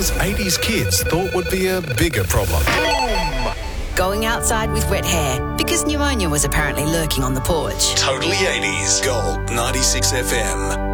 things 80s kids thought would be a bigger problem. Going outside with wet hair because pneumonia was apparently lurking on the porch. Totally 80s. Gold 96 FM.